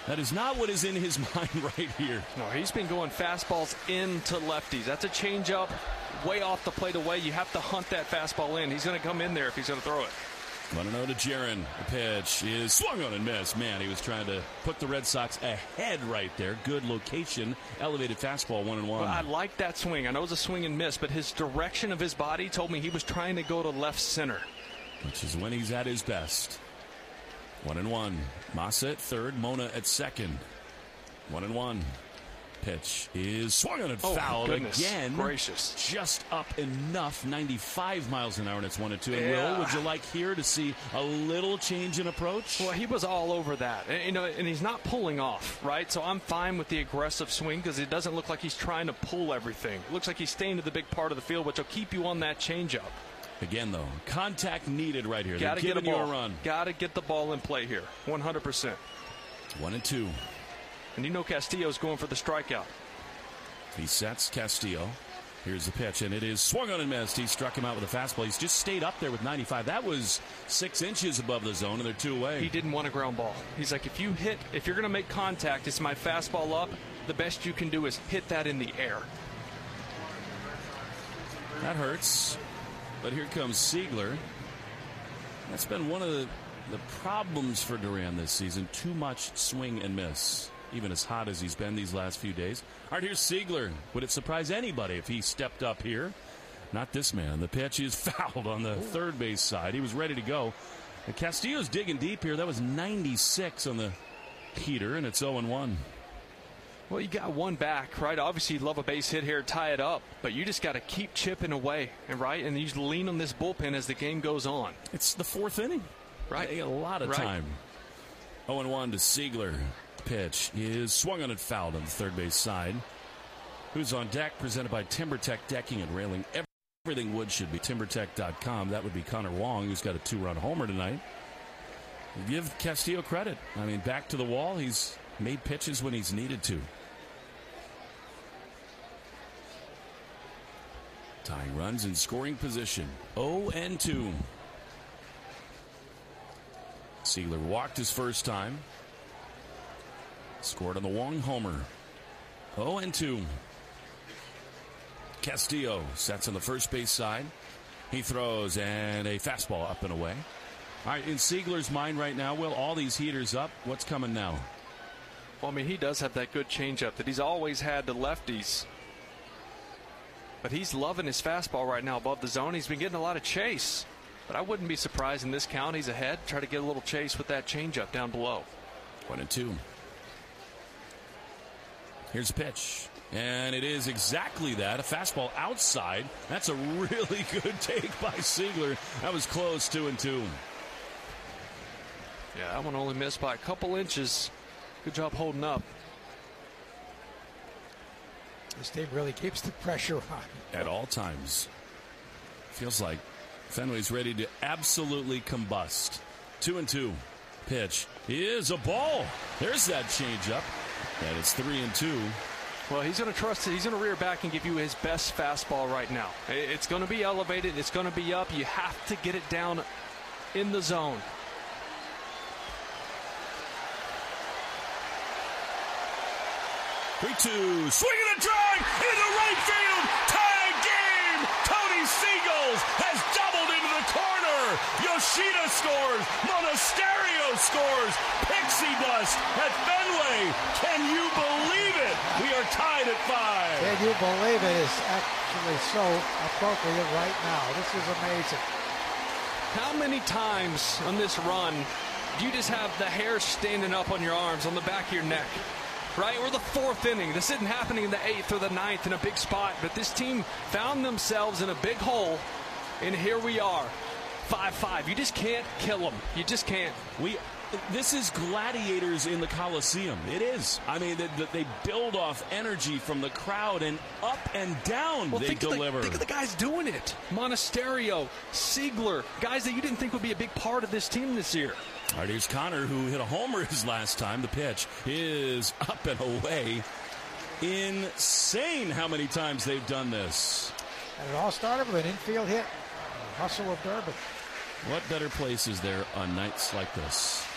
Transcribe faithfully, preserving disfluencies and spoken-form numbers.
That is not what is in his mind right here. No, he's been going fastballs into lefties. That's a changeup way off the plate away. You have to hunt that fastball in. He's going to come in there if he's going to throw it. one and oh to Jaron. The pitch is swung on and missed. Man, he was trying to put the Red Sox ahead right there. Good location. Elevated fastball, one and one. Well, I like that swing. I know it was a swing and miss, but his direction of his body told me he was trying to go to left center. Which is when he's at his best. One and one. Massa at third, Mona at second. One and one. Pitch is swung on and oh, fouled again. Gracious. Just up enough, ninety-five miles an hour, and it's one and two. And yeah. Will, would you like here to see a little change in approach? Well, he was all over that. And, you know, and he's not pulling off, right? So I'm fine with the aggressive swing because it doesn't look like he's trying to pull everything. It looks like he's staying to the big part of the field, which will keep you on that changeup. Again, though, contact needed right here. Got to get a ball. ball. Run. Got to get the ball in play here, one hundred percent. One and two. And you know Castillo's going for the strikeout. He sets Castillo. Here's the pitch, and it is swung on and missed. He struck him out with a fastball. He's just stayed up there with ninety-five. That was six inches above the zone, and they're two away. He didn't want a ground ball. He's like, if you hit, if you're going to make contact, it's my fastball up. The best you can do is hit that in the air. That hurts. But here comes Seigler. That's been one of the, the problems for Duran this season. Too much swing and miss, even as hot as he's been these last few days. All right, here's Seigler. Would it surprise anybody if he stepped up here? Not this man. The pitch is fouled on the third base side. He was ready to go. And Castillo's digging deep here. That was ninety-six on the heater, and it's oh and one. Well, you got one back, right? Obviously, you'd love a base hit here, tie it up, but you just got to keep chipping away, and right? And you lean on this bullpen as the game goes on. It's the fourth inning, right? They got a lot of right. time. oh and one to Seigler. Pitch is swung on and fouled on the third base side. Who's on deck? Presented by TimberTech Decking and Railing. Everything wood should be timber tech dot com. That would be Connor Wong, who's got a two-run homer tonight. Give Castillo credit. I mean, back to the wall. He's made pitches when he's needed to. Tying runs in scoring position. oh and two. Seigler walked his first time. Scored on the Wong homer. oh and two. Castillo sets on the first base side. He throws, and a fastball up and away. All right, in Seigler's mind right now, Will, all these heaters up. What's coming now? Well, I mean, he does have that good changeup that he's always had to lefties. But he's loving his fastball right now above the zone. He's been getting a lot of chase. But I wouldn't be surprised in this count. He's ahead. Try to get a little chase with that changeup down below. One and two. Here's a pitch. And it is exactly that. A fastball outside. That's a really good take by Seigler. That was close, two and two. Yeah, that one only missed by a couple inches. Good job holding up. This team really keeps the pressure on. At all times. Feels like Fenway's ready to absolutely combust. Two and two. Pitch is a ball. There's that changeup. And it's three and two. Well, he's going to trust it. He's going to rear back and give you his best fastball right now. It's going to be elevated. It's going to be up. You have to get it down in the zone. three two. Swinging a drive into right field. Tie game. Tony Seagulls has doubled into the corner. Yoshida scores. Monasterio scores. Pixie dust at Fenway. Can you believe it? We are tied at five. Can you believe it is actually so appropriate right now. This is amazing. How many times on this run do you just have the hair standing up on your arms, on the back of your neck? Right? We're the fourth inning. This isn't happening in the eighth or the ninth in a big spot, but this team found themselves in a big hole, and here we are. five five. You just can't kill them. You just can't. We, this is gladiators in the Coliseum. It is. I mean, they, they build off energy from the crowd, and up and down well, they think deliver. Of the, think of the guys doing it. Monasterio, Seigler, guys that you didn't think would be a big part of this team this year. All right, here's Connor, who hit a homer his last time. The pitch is up and away. Insane how many times they've done this. And it all started with an infield hit. Hustle of Durbin. What better place is there on nights like this?